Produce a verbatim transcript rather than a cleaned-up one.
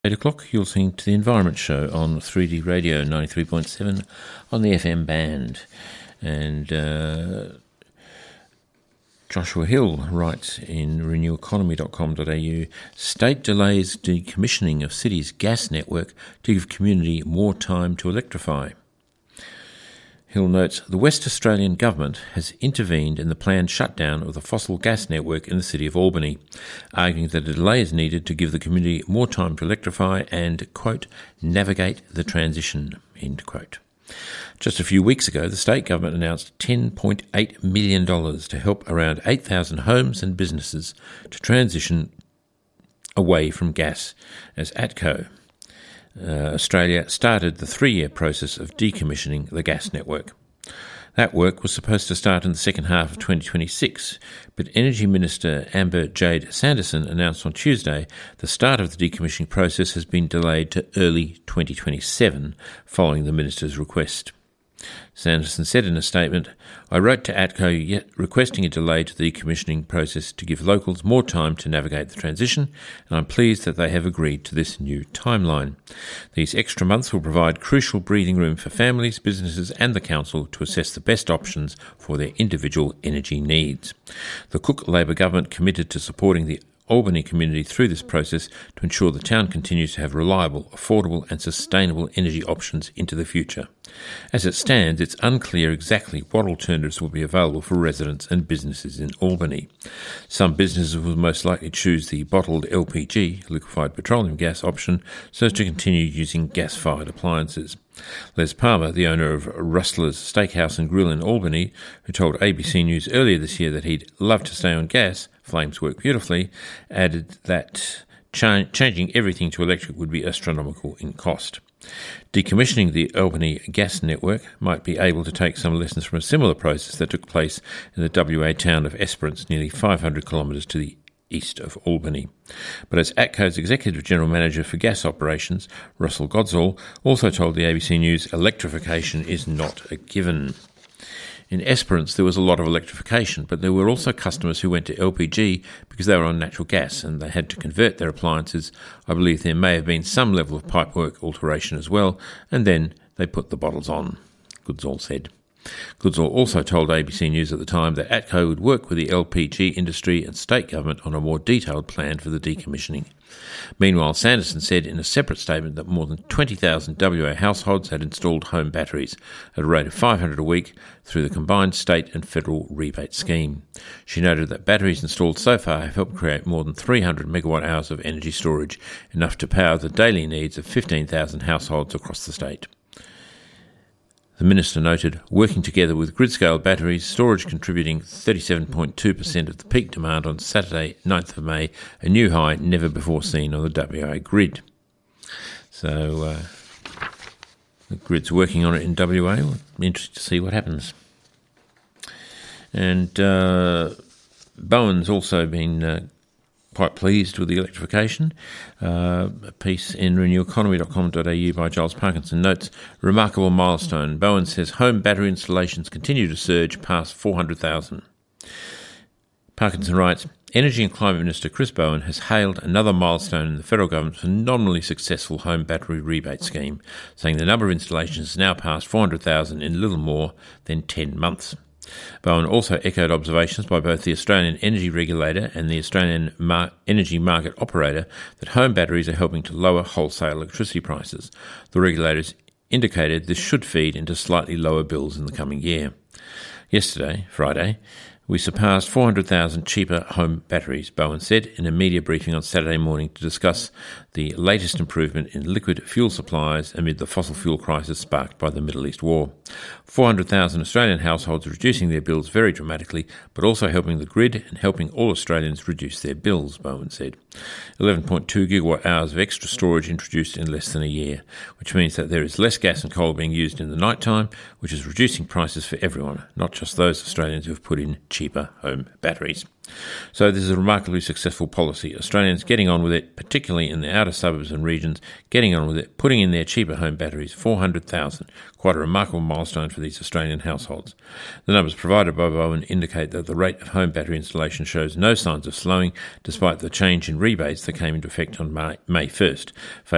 eight o'clock, you'll listen to The Environment Show on three D Radio ninety-three point seven on the F M band. And uh, Joshua Hill writes in renew economy dot com dot a u, state delays decommissioning of city's gas network to give community more time to electrify. Hill notes, the West Australian Government has intervened in the planned shutdown of the fossil gas network in the city of Albany, arguing that a delay is needed to give the community more time to electrify and, quote, navigate the transition, end quote. Just a few weeks ago, the state government announced ten point eight million dollars to help around eight thousand homes and businesses to transition away from gas as ATCO Uh, Australia started the three-year process of decommissioning the gas network. That work was supposed to start in the second half of twenty twenty-six, but Energy Minister Amber Jade Sanderson announced on Tuesday the start of the decommissioning process has been delayed to early twenty twenty-seven, following the minister's request. Sanderson said in a statement, I wrote to ATCO yet requesting a delay to the decommissioning process to give locals more time to navigate the transition, and I'm pleased that they have agreed to this new timeline. These extra months will provide crucial breathing room for families, businesses and the council to assess the best options for their individual energy needs. The Cook Labor government committed to supporting the Albany community through this process to ensure the town continues to have reliable, affordable and sustainable energy options into the future. As it stands, it's unclear exactly what alternatives will be available for residents and businesses in Albany. Some businesses will most likely choose the bottled L P G, liquefied petroleum gas option, so as to continue using gas-fired appliances. Les Palmer, the owner of Rustler's Steakhouse and Grill in Albany, who told A B C News earlier this year that he'd love to stay on gas, flames work beautifully, added that cha- changing everything to electric would be astronomical in cost. Decommissioning the Albany gas network might be able to take some lessons from a similar process that took place in the W A town of Esperance, nearly five hundred kilometres to the east of Albany. But as ATCO's Executive General Manager for Gas Operations, Russell Godzall, also told the A B C News, electrification is not a given. In Esperance, there was a lot of electrification, but there were also customers who went to L P G because they were on natural gas and they had to convert their appliances. I believe there may have been some level of pipework alteration as well, and then they put the bottles on, Goodsall said. Goodsall also told A B C News at the time that ATCO would work with the L P G industry and state government on a more detailed plan for the decommissioning. Meanwhile, Sanderson said in a separate statement that more than twenty thousand W A households had installed home batteries at a rate of five hundred a week through the combined state and federal rebate scheme. She noted that batteries installed so far have helped create more than three hundred megawatt hours of energy storage, enough to power the daily needs of fifteen thousand households across the state. The Minister noted, working together with grid-scale batteries, storage contributing thirty-seven point two percent of the peak demand on Saturday, ninth of May, a new high never before seen on the W A grid. So, uh, the grid's working on it in W A. We'll be interested to see what happens. And uh, Bowen's also been uh, quite pleased with the electrification. Uh, a piece in renew economy dot com dot a u by Giles Parkinson notes, remarkable milestone. Bowen says home battery installations continue to surge past four hundred thousand. Parkinson writes, Energy and Climate Minister Chris Bowen has hailed another milestone in the federal government's phenomenally successful home battery rebate scheme, saying the number of installations has now passed four hundred thousand in little more than ten months. Bowen also echoed observations by both the Australian Energy Regulator and the Australian Mar- Energy Market Operator that home batteries are helping to lower wholesale electricity prices. The regulators indicated this should feed into slightly lower bills in the coming year. Yesterday, Friday, we surpassed four hundred thousand cheaper home batteries, Bowen said in a media briefing on Saturday morning to discuss the latest improvement in liquid fuel supplies amid the fossil fuel crisis sparked by the Middle East war. four hundred thousand Australian households are reducing their bills very dramatically, but also helping the grid and helping all Australians reduce their bills, Bowen said. eleven point two gigawatt hours of extra storage introduced in less than a year, which means that there is less gas and coal being used in the night time, which is reducing prices for everyone, not just those Australians who have put in cheaper home batteries. So this is a remarkably successful policy. Australians getting on with it, particularly in the outer suburbs and regions, getting on with it, putting in their cheaper home batteries, four hundred thousand. Quite a remarkable milestone for these Australian households. The numbers provided by Bowen indicate that the rate of home battery installation shows no signs of slowing, despite the change in rebates that came into effect on May first,